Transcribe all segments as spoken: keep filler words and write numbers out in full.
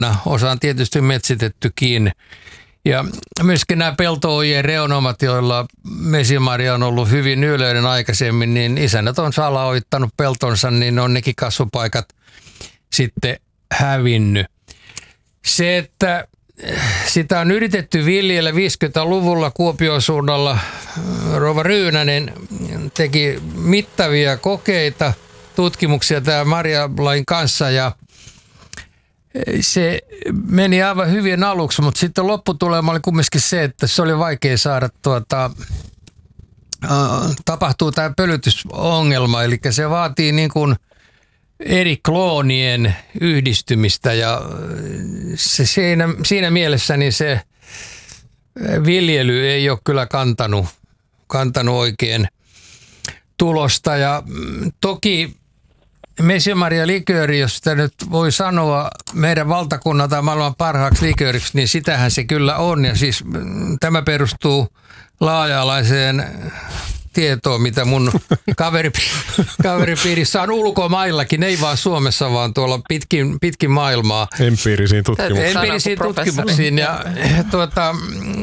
osa on tietysti metsitettykin. Ja myöskin nämä pelto-ojien reunomat, joilla mesimarja on ollut hyvin yleinen aikaisemmin, niin isännät on salaoittanut peltonsa, niin on nekin kasvupaikat sitten hävinnyt. Se, että sitä on yritetty viljellä viisikymmentäluvulla Kuopion suunnalla, rouva Ryynänen teki mittavia kokeita, tutkimuksia tämän marjalain kanssa ja se meni aivan hyvin aluksi, mutta sitten lopputulema oli kumminkin se, että se oli vaikea saada tuota, äh, tapahtuu tämä pölytysongelma, eli se vaatii niin kuin eri kloonien yhdistymistä ja se siinä, siinä mielessä niin se viljely ei ole kyllä kantanut, kantanut oikein tulosta ja toki mesimarja likööri, jos sitä nyt voi sanoa meidän valtakunnalta maailman parhaaksi likööriksi, niin sitähän se kyllä on. Ja siis tämä perustuu laaja-alaiseen tietoon, mitä mun kaveripi- kaveripiirissä on ulkomaillakin, ei vaan Suomessa, vaan tuolla pitkin, pitkin maailmaa. Empiirisiin tutkimuksiin. Empiirisiin tutkimuksiin. Ja tuota,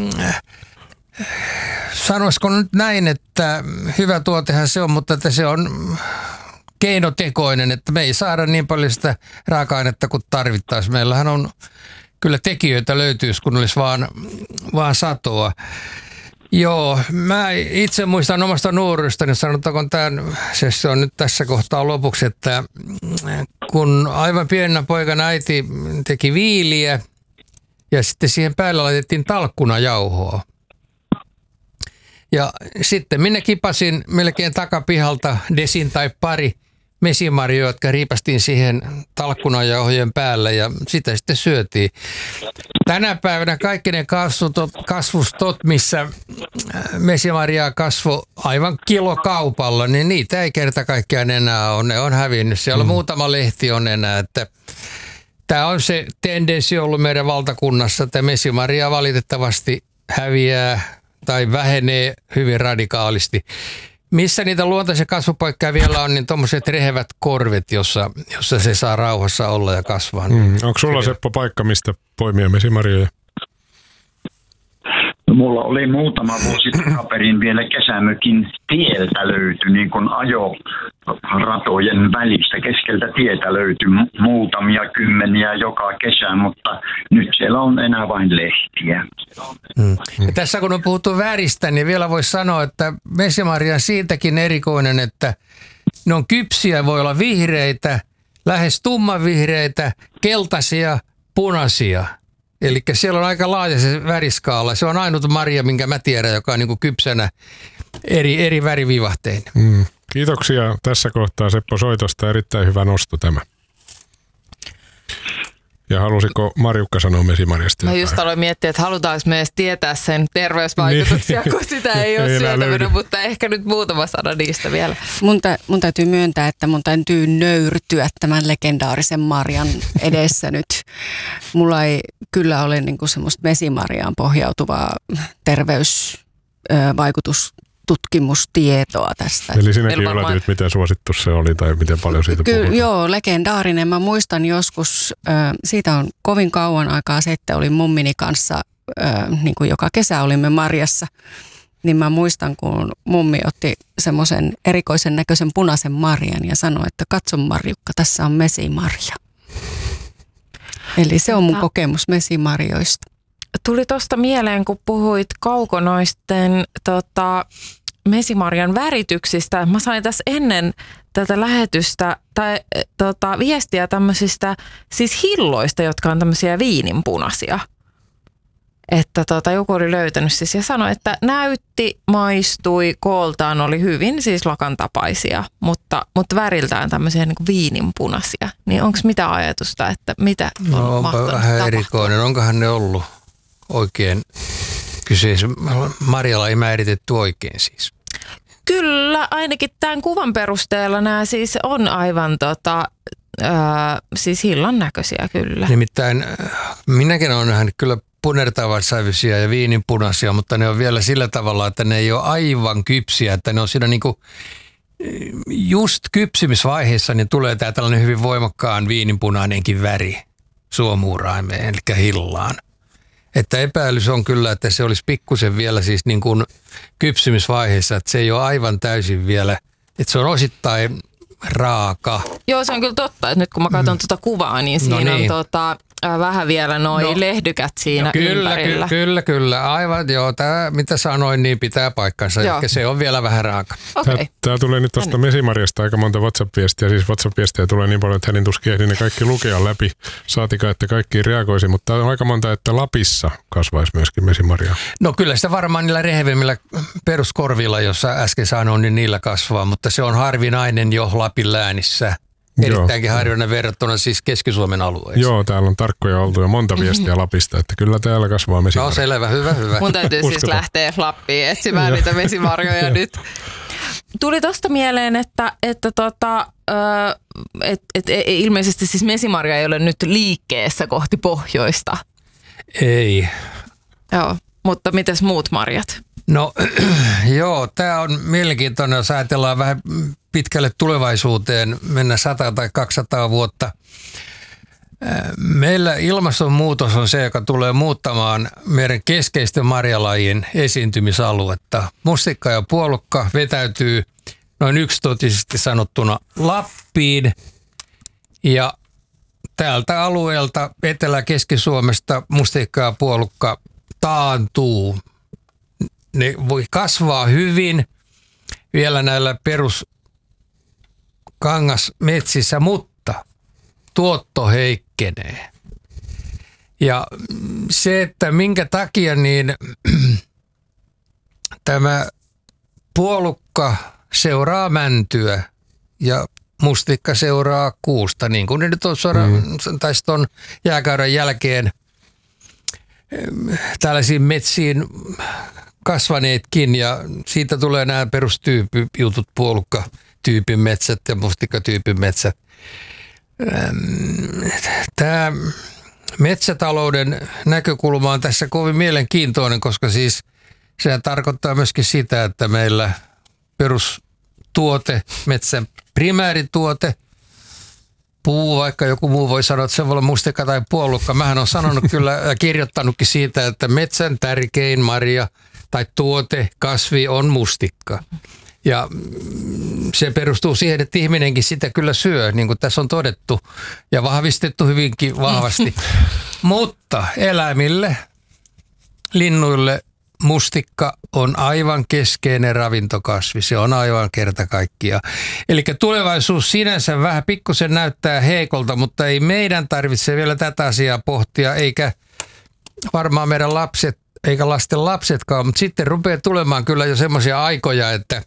sanoisiko nyt näin, että hyvä tuotehan se on, mutta että se on keinotekoinen, että me ei saada niin paljon sitä raaka-ainetta kuin tarvittaisiin. Meillähän on kyllä tekijöitä löytyisi, kun olisi vaan, vaan satoa. Joo, mä itse muistan omasta nuoruudestani, sanotaanko tämän, se on nyt tässä kohtaa lopuksi, että kun aivan pienenä poikana äiti teki viiliä ja sitten siihen päälle laitettiin talkkunajauhoa. Ja sitten minä kipasin melkein takapihalta desin tai pari mesimarjoja, jotka riipastiin siihen talkkunajauhojen päälle ja sitä sitten syötiin. Tänä päivänä kaikki ne kasvutot, kasvustot, missä mesimarjaa kasvoi aivan kilokaupalla, niin niitä ei kerta kaikkiaan enää ole. Ne on hävinnyt. Siellä mm. muutama lehti on enää. Että tämä on se tendenssi ollut meidän valtakunnassa, että mesimarjaa valitettavasti häviää tai vähenee hyvin radikaalisti. Missä niitä luontaisia kasvupaikkoja vielä on, niin tuommoiset rehevät korvet, jossa, jossa se saa rauhassa olla ja kasvaa. Mm. Onko sulla, Seppo, paikka, mistä poimia mesimarjoja? Mulla oli muutama vuosi takaperin vielä kesämökin tieltä löytyi, niin kuin ajoratojen välistä keskeltä tietä löytyi muutamia kymmeniä joka kesä, mutta nyt siellä on enää vain lehtiä. Hmm. Ja tässä kun on puhuttu väristä, niin vielä voisi sanoa, että mesimarja on siitäkin erikoinen, että ne on kypsiä, voi olla vihreitä, lähes tummanvihreitä, keltaisia, punaisia. Eli siellä on aika laaja se väriskaala. Se on ainut marja, minkä mä tiedän, joka on niin kuin kypsänä eri, eri värivivahtein. Mm. Kiitoksia tässä kohtaa Seppo soitosta. Erittäin hyvä nosto tämä. Ja halusiko Marjukka sanoa mesimarjasta? Mä just aloin miettiä, että halutaanko me edes tietää sen terveysvaikutuksia, niin. kun sitä ei ole syötävänä, mutta ehkä nyt muutama sana niistä vielä. Mun, tä, mun täytyy myöntää, että mun täytyy nöyrtyä tämän legendaarisen marjan edessä nyt. Mulla ei kyllä ole niinku semmoista mesimarjaan pohjautuvaa terveysvaikutusta. Tutkimustietoa tästä. Eli sinäkin varmaan yllätyt, miten suosittu se oli tai miten paljon siitä Ky- puhutaan. Joo, legendaarinen. Mä muistan joskus, äh, siitä on kovin kauan aikaa sitten, olin mummini kanssa, äh, niin kuin joka kesä olimme marjassa, niin mä muistan, kun mummi otti semmoisen erikoisen näköisen punaisen marjan ja sanoi, että katso Marjukka, tässä on mesimarja. Eli se on mun kokemus mesimarjoista. Tuli tuosta mieleen, kun puhuit kaukonoisten tota, mesimarjan värityksistä. Mä sain tässä ennen tätä lähetystä tai, tota, viestiä tämmöisistä siis hilloista, jotka on tämmöisiä viininpunaisia. Että tota, joku oli löytänyt siis ja sanoi, että näytti, maistui, kooltaan oli hyvin siis lakan tapaisia, mutta, mutta väriltään tämmöisiä niin kuin viininpunaisia. Niin onko mitä ajatusta, että mitä on no, onpa mahtanut vähän tapahtua? erikoinen. Onkohan ne ollut oikein kyseessä? Marjalla ei määritetty oikein siis. Kyllä, ainakin tämän kuvan perusteella nämä siis on aivan tota, ää, siis hillan näköisiä kyllä. Nimittäin minäkin olen nähnyt kyllä punertavan sävyisiä ja viininpunaisia, mutta ne on vielä sillä tavalla, että ne ei ole aivan kypsiä, että ne on siinä niinku just kypsymisvaiheessa, niin tulee tämä tällainen hyvin voimakkaan viininpunainenkin väri. suomuuraimeen, eli hillaan. Että epäilys on kyllä, että se olisi pikkusen vielä siis niin kuin kypsymisvaiheessa, että se ei ole aivan täysin vielä, että se on osittain raaka. Joo, se on kyllä totta, että nyt kun mä katson mm. tuota kuvaa, niin siinä no niin. on tota, äh, vähän vielä noi no, kaikki lukea läpi, saatika, että kaikki reagoisi, mutta on aika monta, että Lapissa kasvaisi myöskin mesimarjaa. No kyllä sitä varmaan niillä rehevemmillä peruskorvilla, jossa äsken sanoin, niin niillä kasvaa, mutta se on harvinainen jo Lapin läänissä. Erittäinkin harvinainen verrattuna siis Keski-Suomen alueeseen. Joo, täällä on tarkkoja oltu ja monta viestiä Lapista, että kyllä täällä kasvaa mesimarjoja. No selvä, hyvä, hyvä. Mun täytyy siis lähteä Lappiin etsimään niitä mesimarjoja nyt. Tuli tosta mieleen, että, että tota, et, et, ilmeisesti siis mesimarja ei ole nyt liikkeessä kohti pohjoista. Ei. Joo, mutta mitäs muut marjat? No joo, tämä on mielenkiintoinen, jos ajatellaan vähän pitkälle tulevaisuuteen, mennä sata tai kaksisataa vuotta. Meillä ilmastonmuutos on se, joka tulee muuttamaan meidän keskeisten marjalajien esiintymisaluetta. Mustikka ja puolukka vetäytyy noin yksitotisesti sanottuna Lappiin ja täältä alueelta Etelä-Keski-Suomesta mustikka ja puolukka taantuu. Ne voi kasvaa hyvin vielä näillä peruskangasmetsissä, mutta tuotto heikkenee. Ja se, että minkä takia niin tämä puolukka seuraa mäntyä ja mustikka seuraa kuusta, niin kuin ne nyt on suoraan, mm. tai on jääkauden jälkeen tällaisiin metsiin kasvaneetkin ja siitä tulee nämä perustyypijutut, puolukka-tyypin metsät ja mustikkatyypin metsät. Tämä metsätalouden näkökulma on tässä kovin mielenkiintoinen, koska siis se tarkoittaa myöskin sitä, että meillä perustuote, metsän primäärituote, puu, vaikka joku muu voi sanoa, että se voi olla mustikka tai puolukka. Mähän on sanonut kyllä ja kirjoittanutkin siitä, että metsän tärkein marja tai tuote, kasvi on mustikka. Ja se perustuu siihen, että ihminenkin sitä kyllä syö, niin kuin tässä on todettu ja vahvistettu hyvinkin vahvasti. Mutta eläimille, linnuille mustikka on aivan keskeinen ravintokasvi. Se on aivan kerta kaikkiaan. Eli tulevaisuus sinänsä vähän pikkusen näyttää heikolta, mutta ei meidän tarvitse vielä tätä asiaa pohtia, eikä varmaan meidän lapset, eikä lasten lapsetkaan, mutta sitten rupeaa tulemaan kyllä jo semmoisia aikoja, että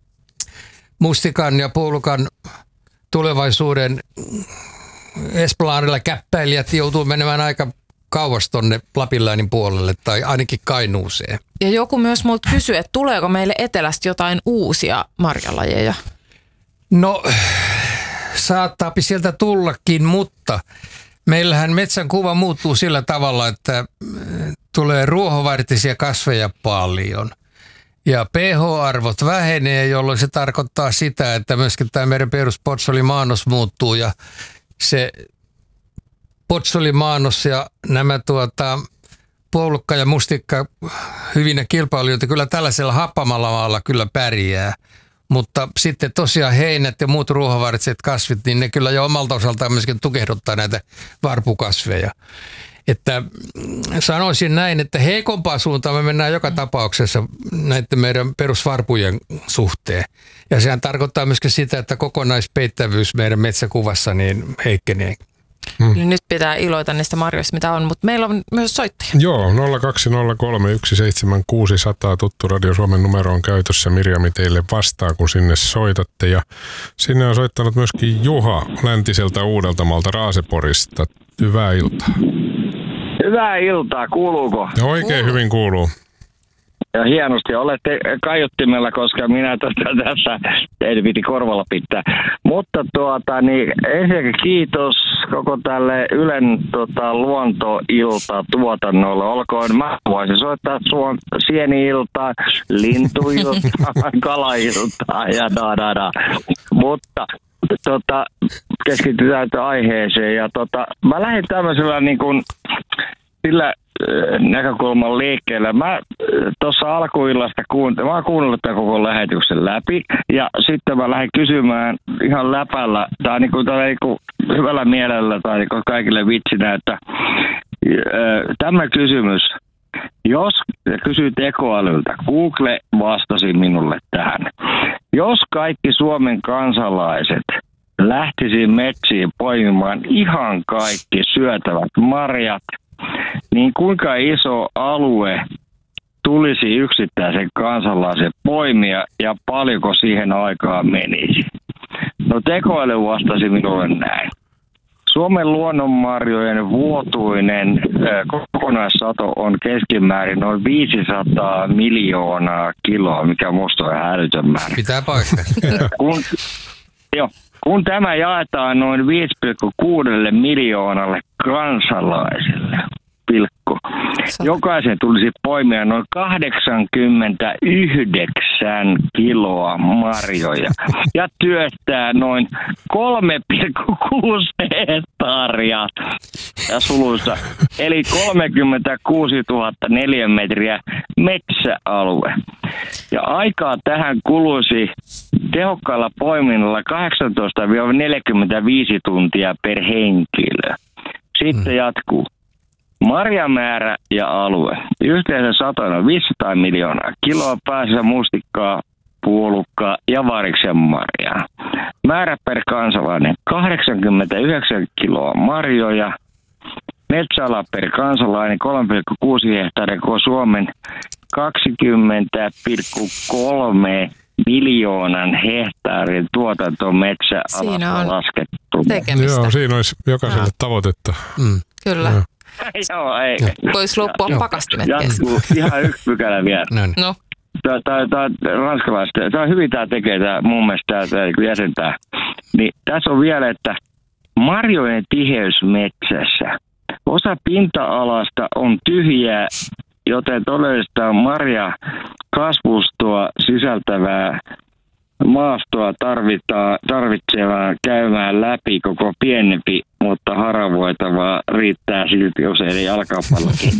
mustikan ja puolukan tulevaisuuden Esplanadilla käppäilijät joutuu menemään aika kauas tonne Lapinläänin puolelle tai ainakin Kainuuseen. Ja joku myös multa kysyy, että tuleeko meille etelästä jotain uusia marjalajeja? No, saattaapi sieltä tullakin, mutta meillähän metsän kuva muuttuu sillä tavalla, että tulee ruohovartisia kasveja paljon. Ja pH-arvot vähenee, jolloin se tarkoittaa sitä, että myöskin tämä meidän peruspotsolimaanos muuttuu ja se potsolimaanos ja nämä tuota, puolukka ja mustikka hyvinä kilpailijoita kyllä tällaisella happamalla maalla kyllä pärjää. Mutta sitten tosiaan heinät ja muut ruohovartiset kasvit, niin ne kyllä jo omalta osaltaan myöskin tukehduttaa näitä varpukasveja. Että sanoisin näin, että heikompaa suuntaan me mennään joka tapauksessa näiden meidän perusvarpujen suhteen. Ja sehän tarkoittaa myöskin sitä, että kokonaispeittävyys meidän metsäkuvassa niin heikkenee. Hmm. Nyt pitää iloita niistä marjoista, mitä on, mutta meillä on myös soittajia. Joo, nolla kaksi nolla kolme yksi seitsemän kuusi nolla nolla tuttu Radio Suomen numero on käytössä. Mirjami teille vastaa, kun sinne soitatte. Ja sinne on soittanut myöskin Juha läntiseltä Uudeltamaalta Raaseporista. Hyvää iltaa. Hyvää iltaa, kuuluuko? Oikein hyvin kuuluu. Ja hienosti, olette kaiuttimella, koska minä tota, tässä en piti korvalla pitää. Mutta tuota, niin ensinnäkin kiitos koko tälle Ylen tota, luontoilta tuotannolle. Olkoon, mä voisin soittaa suon, sieni-iltaa, lintuiltaa, kalailtaa ja da da da. Mutta tota, keskitytään aiheeseen. Ja tota, mä lähdin tämmöisellä niin kuin, sillä näkökulman liikkeelle. Mä tuossa alkuillasta kuuntelin, mä oon kuunnellut tämän koko lähetyksen läpi ja sitten mä lähdin kysymään ihan läpällä tai niinku, tai niinku hyvällä mielellä tai niinku kaikille vitsinä, että tämä kysymys, jos kysyy tekoälyltä, Google vastasi minulle tähän. Jos kaikki Suomen kansalaiset lähtisi metsiin poimimaan ihan kaikki syötävät marjat, niin kuinka iso alue tulisi yksittäisen kansalaisen poimia ja paljonko siihen aikaa menisi? No tekoäly vastasi minulle näin. Suomen luonnonmarjojen vuotuinen äh, kokonaissato on keskimäärin noin viisisataa miljoonaa kiloa, mikä musta on älytön määrä. Pitää paikkaa. kun, jo, kun tämä jaetaan noin viisi pilkku kuusi miljoonalle kansalaiselle, pilkku. Jokaisen tulisi poimia noin kahdeksankymmentäyhdeksän kiloa marjoja ja työstää noin kolme pilkku kuusi hehtaaria ja suluissa, eli kolmekymmentäkuusituhatta neliömetriä metsäalue. Ja aikaa tähän kuluisi tehokkaalla poiminnalla kahdeksantoista neljäkymmentäviisi tuntia per henkilö. Sitten jatkuu. Marjamäärä ja alue. Yhteensä satoina viisisataa miljoonaa kiloa pääsee mustikkaa, puolukkaa ja variksen marjaa. Määrä per kansalainen kahdeksankymmentäyhdeksän kiloa marjoja. Metsäala per kansalainen kolme pilkku kuusi hehtaaria, koko Suomen kaksikymmentä pilkku kolme miljoonan hehtaarin tuotantometsäalasta laskettu. Tekemistä. Joo, siinä olisi jokaiselle no. tavoitetta. Mm. Kyllä. No. Joo, ei. Voisi luppua pakastimet jatkuu ihan yksi pykälä vielä. No. Tämä on ranskalaista. Tämä on hyvin, tämä tekee tämä mun mielestä tämä jäsentää. Niin tässä on vielä, että marjojen tiheys metsässä. Osa pinta-alasta on tyhjää, joten todellista marja kasvustoa sisältävää maastoa tarvitaan, tarvitsevaa käymään läpi koko pienempi, mutta haravoitavaa riittää silti usein jalkapallokin.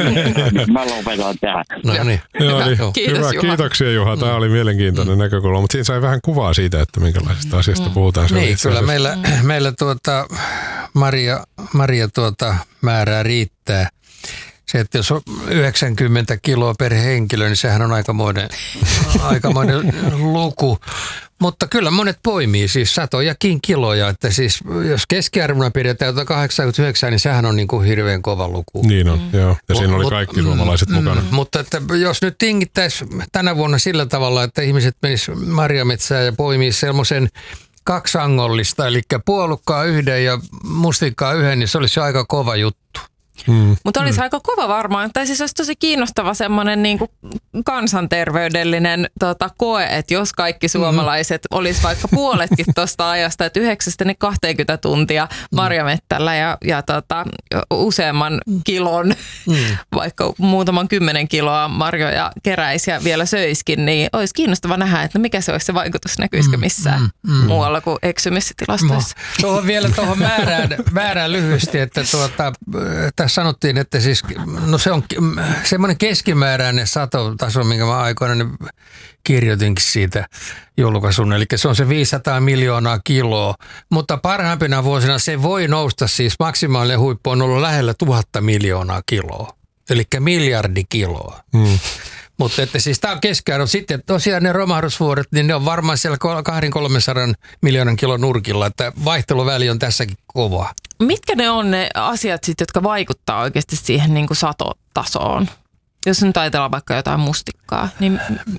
Mä lopetan tähän. No niin. Joo, niin. Kiitos, Hyvä. Juha. Kiitoksia Juha. Tämä oli mielenkiintoinen mm. näkökulma, mutta siinä sai vähän kuvaa siitä, että minkälaisesta asiasta mm. puhutaan. Se niin, kyllä meillä, meillä tuota, Maria, Maria tuota määrää riittää. Se, että jos on yhdeksänkymmentä kiloa per henkilö, niin sehän on aikamoinen, aikamoinen luku. Mutta kyllä monet poimii siis satojakin kiloja, että siis jos keskiarvona pidetään jotain kahdeksankymmentäyhdeksän, niin sehän on niin kuin hirveän kova luku. Niin on, mm. joo. Ja siinä oli kaikki mut, suomalaiset mm, mukana. Mm, mutta että jos nyt tingittäisiin tänä vuonna sillä tavalla, että ihmiset menisivät marjametsään ja poimii semmoisen kaksangollista, eli puolukkaa yhden ja mustikkaa yhden, niin se olisi aika kova juttu. Hmm. Mutta olisi hmm. aika kova varmaan, tai siis olisi tosi kiinnostava semmoinen niin kuin kansanterveydellinen tota, koe, että jos kaikki suomalaiset hmm. olisi vaikka puoletkin tuosta ajasta, että yhdeksästä ne kaksikymmentä tuntia marjamettällä ja, ja tota, useamman kilon, hmm. vaikka muutaman kymmenen kiloa marjoja keräisi ja vielä söiskin, niin olisi kiinnostava nähdä, että mikä se olisi se vaikutus, näkyisikö missään hmm. Hmm. muualla kuin eksymistilastoissa. No, tuohon vielä tuohon määrään, määrään lyhyesti, että tuota, tässä sanottiin, että siis, no se on semmoinen keskimääräinen satotaso, minkä mä aikoinaan kirjoitinkin siitä julkaisun. Eli se on se viisisataa miljoonaa kiloa, mutta parhaimpina vuosina se voi nousta, siis maksimaalinen huippu on ollut lähellä tuhatta miljoonaa kiloa. Eli miljardi kiloa. Hmm. Mutta että siis tämä on keskiarvo. Sitten tosiaan ne romahdusvuodet, niin ne on varmaan siellä kaksisataa kolmesataa miljoonan kilon nurkilla, että vaihteluväli on tässäkin kova. Mitkä ne on ne asiat sit, jotka vaikuttaa oikeasti siihen niin kuin satotasoon? Jos nyt ajatellaan vaikka jotain mustikkaa, niin...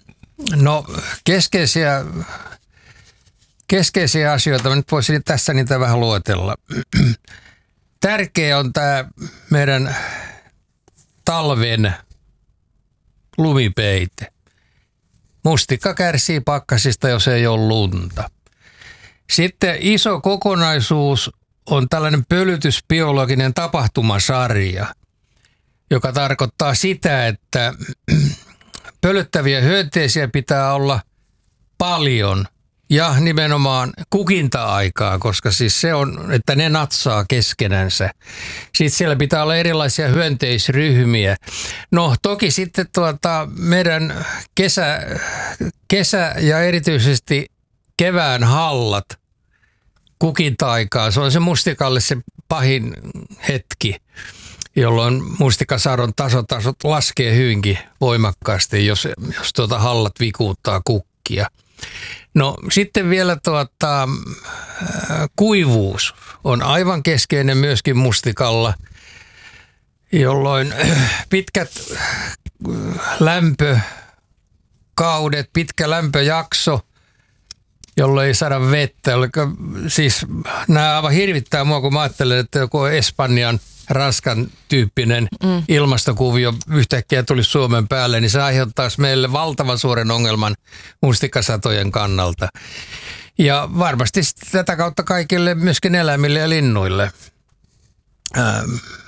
No keskeisiä, keskeisiä asioita, mä nyt voisin tässä niitä vähän luetella. Tärkeä on tämä meidän talven lumipeite. Mustikka kärsii pakkasista, jos ei ole lunta. Sitten iso kokonaisuus on tällainen pölytysbiologinen tapahtumasarja, joka tarkoittaa sitä, että pölyttäviä hyönteisiä pitää olla paljon ja nimenomaan kukinta-aikaa, koska siis se on, että ne natsaa keskenänsä. Sitten siellä pitää olla erilaisia hyönteisryhmiä. No toki sitten tuota, meidän kesä, kesä ja erityisesti kevään hallat kukinta-aikaa, se on se mustikalle se pahin hetki, jolloin mustikasadon tasotasot laskee hyvinkin voimakkaasti, jos, jos tuota hallat vikuuttaa kukkia. No sitten vielä tuota, kuivuus on aivan keskeinen myöskin mustikalla, jolloin pitkät lämpökaudet, pitkä lämpöjakso, jolloin ei saada vettä. Siis nämä aivan hirvittää mua, kun mä ajattelen, että joku Espanjan, Ranskan tyyppinen mm. ilmastokuvio yhtäkkiä tulisi Suomen päälle, niin se aiheuttaisi meille valtavan suuren ongelman mustikasatojen kannalta. Ja varmasti tätä kautta kaikille myöskin eläimille ja linnuille. Ähm.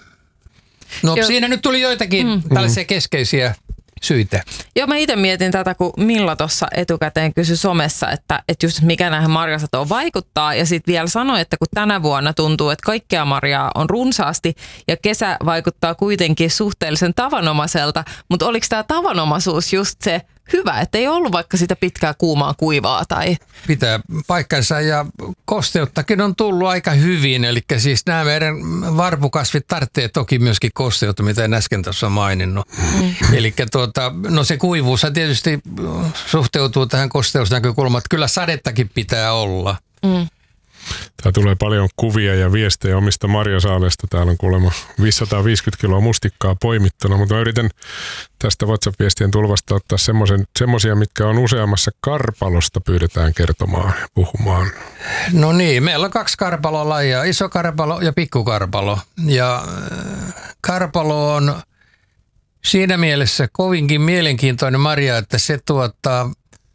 No jo. Siinä nyt tuli joitakin mm. tällaisia keskeisiä syitä. Joo, mä itse mietin tätä, kun Milla tuossa etukäteen kysyi somessa, että, että just mikä näihin marjasatoon vaikuttaa. Ja sitten vielä sanoi, että kun tänä vuonna tuntuu, että kaikkea marjaa on runsaasti ja kesä vaikuttaa kuitenkin suhteellisen tavanomaiselta. Mutta oliko tämä tavanomaisuus just se hyvä, että ei ollut vaikka sitä pitkää kuumaa kuivaa? Tai... Pitää paikkansa ja kosteuttakin on tullut aika hyvin. Eli siis nämä meidän varpukasvit tarvitsee toki myöskin kosteutta, mitä en äsken tuossa maininnut. Mm. Eli tuota, no se kuivuus tietysti suhteutuu tähän kosteusnäkökulmaan, että kyllä sadettakin pitää olla. Mm. Tää tulee paljon kuvia ja viestejä omista marjasaaleista. Täällä on kuulemma viisisataaviisikymmentä kiloa mustikkaa poimittuna, mutta mä yritän tästä WhatsApp-viestien tulvasta ottaa semmoisia, mitkä on useammassa karpalosta pyydetään kertomaan ja puhumaan. No niin, meillä on kaksi karpalolajia, iso karpalo ja pikkukarpalo. Ja karpalo on siinä mielessä kovinkin mielenkiintoinen marja, että se tuottaa,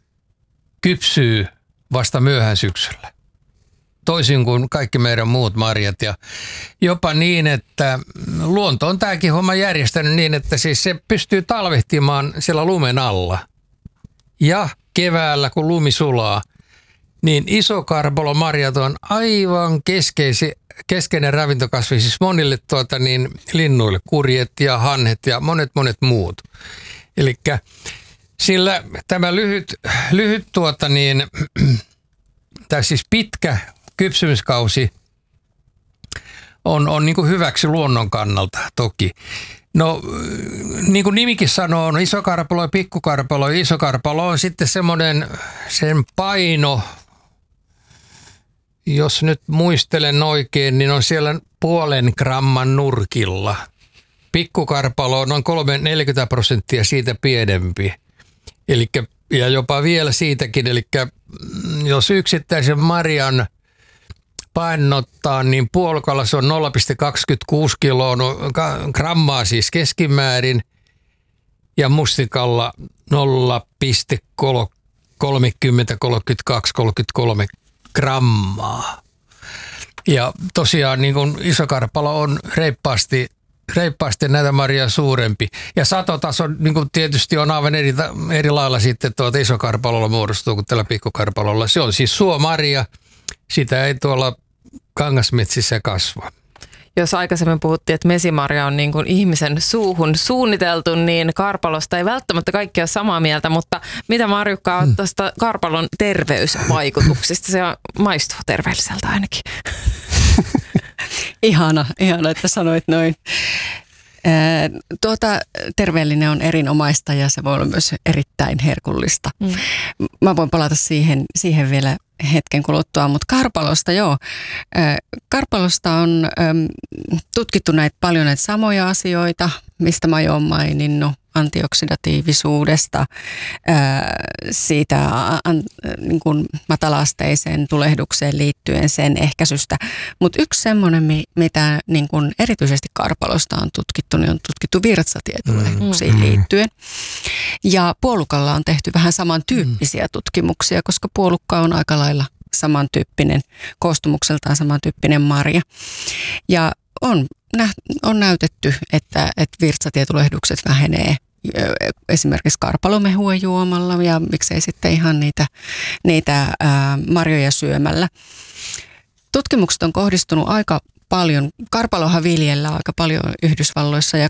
kypsyy vasta myöhään syksyllä. Toisin kuin kaikki meidän muut marjat ja jopa niin, että luonto on tämäkin homma järjestänyt niin, että siis se pystyy talvehtimaan siellä lumen alla. Ja keväällä, kun lumi sulaa, niin isokarpalomarjat on aivan keskeisi, keskeinen ravintokasvi siis monille tuota, niin, linnuille, kurjet ja hanhet ja monet monet muut. Elikkä sillä tämä lyhyt, lyhyt tuota niin, tai siis pitkä kypsymiskausi on, on niin kuin hyväksi luonnon kannalta toki. No niin kuin nimikin sanoo, on isokarpalo ja pikkukarpalo. Isokarpalo on sitten semmoinen, sen paino, jos nyt muistelen oikein, niin on siellä puolen gramman nurkilla. Pikkukarpalo on noin kolmekymmentä neljäkymmentä prosenttia siitä pienempi. Elikkä, ja jopa vielä siitäkin, eli jos yksittäisen marjan painottaa, niin puolukalla se on nolla pilkku kaksikymmentäkuusi kiloa, no, grammaa siis keskimäärin, ja mustikalla nolla pilkku kolmekymmentä, kolmekymmentäkaksi, kolmekymmentäkolme grammaa. Ja tosiaan niin kuin isokarpalo on reippaasti, reippaasti näitä marjaa suurempi. Ja satotaso niin kuin tietysti on aivan eri, eri lailla sitten tuota isokarpalolla muodostuu kuin tällä pikkukarpalolla. Se on siis suomarja. Sitä ei tuolla kangasmetsissä kasva. Jos aikaisemmin puhuttiin, että mesimarja on niin kuin ihmisen suuhun suunniteltu, niin karpalosta ei välttämättä kaikki ole samaa mieltä, mutta mitä Marjukka on tuosta karpalon terveysvaikutuksista? Se maistuu terveelliseltä ainakin. Ihana, ihana, että sanoit noin. Tuota, terveellinen on erinomaista ja se voi olla myös erittäin herkullista. Mm. Mä voin palata siihen, siihen vielä hetken kuluttua, mutta karpalosta joo. Karpalosta on tutkittu näitä paljon näitä samoja asioita, mistä mä jo oon maininnut, antioksidatiivisuudesta, siitä niin kuin matala-asteiseen tulehdukseen liittyen sen ehkäisystä. Mutta yksi semmoinen, mitä niin kuin erityisesti karpalosta on tutkittu, niin on tutkittu virtsatietulehduksiin mm-hmm. liittyen. Ja puolukalla on tehty vähän samantyyppisiä tutkimuksia, koska puolukka on aika lailla samantyyppinen, koostumukseltaan samantyyppinen marja. Ja on, on näytetty, että, että virtsatietulehdukset vähenee esimerkiksi karpalomehua juomalla ja miksei sitten ihan niitä, niitä ää, marjoja syömällä. Tutkimukset on kohdistunut aika paljon. Karpaloha viljellään aika paljon Yhdysvalloissa ja